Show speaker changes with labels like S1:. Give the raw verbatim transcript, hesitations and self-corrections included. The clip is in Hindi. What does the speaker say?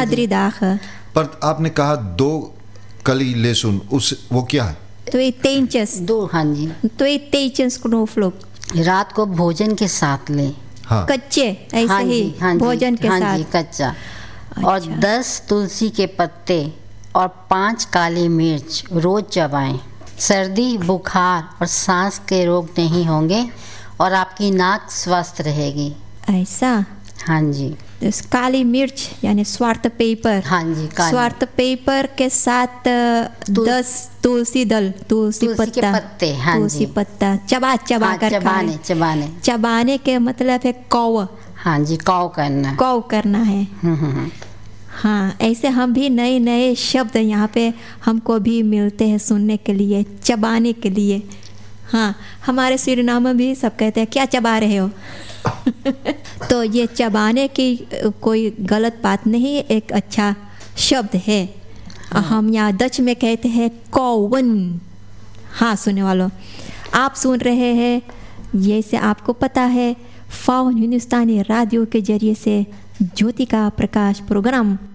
S1: नादरी दाख।
S2: पर आपने कहा दो कली लहसुन, उस वो क्या है?
S1: तो ये तेंचस
S3: दो, हाँ जी,
S1: तो ये तेंचस क्नोफ्लोक
S3: रात को भोजन के साथ लें।
S2: हाँ।
S1: कच्चे ऐसे
S3: हाँ
S1: ही
S3: जी, हाँ जी,
S1: भोजन के
S3: हाँ
S1: साथ।
S3: जी, कच्चा।
S1: अच्छा।
S3: और दस तुलसी के पत्ते और पांच काली मिर्च रोज चबाएं। सर्दी, बुखार और सांस के रोग नहीं होंगे और आपकी नाक स्वस्थ रहेगी।
S1: ऐसा।
S3: हाँ जी।
S1: तो इस काली मिर्च यानी स्वार्थ पेपर।
S3: हाँ जी, काली।
S1: स्वार्थ पेपर के साथ
S3: तुल-
S1: दस तुलसी दल, तुलसी
S3: तुलसी के
S1: पत्ता,
S3: पत्ते, हाँ
S1: तुलसी
S3: जी।
S1: पत्ता चबा चबा
S3: हाँ,
S1: कर
S3: चबाने
S1: खाएं।
S3: चबाने
S1: चबाने के मतलब है कौ,
S3: हाँ जी, कौ करना।
S1: कौ करना है।
S3: हम्म, हम्म, हम्म।
S1: हाँ, ऐसे हम भी नए नए शब्द यहाँ पे हमको भी मिलते हैं सुनने के लिए, चबाने के लिए। हाँ, हमारे सूरीनाम में भी सब कहते हैं क्या चबा रहे हो। तो ये चबाने की कोई गलत बात नहीं, एक अच्छा शब्द है। हाँ। हम यहाँ डच में कहते हैं कौवन। हाँ सुनने वालों, आप सुन रहे हैं, ये से आपको पता है, फाउन हिंदुस्तानी रेडियो के जरिए से ज्योति का प्रकाश प्रोग्राम